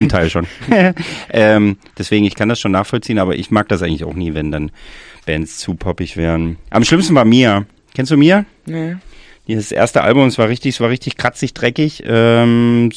Teil schon. Deswegen, ich kann das schon nachvollziehen, aber ich mag das eigentlich auch nie, wenn dann Bands zu poppig wären. Am schlimmsten war Mia. Kennst du Mia? Nee. Das erste Album, es war richtig kratzig, dreckig, so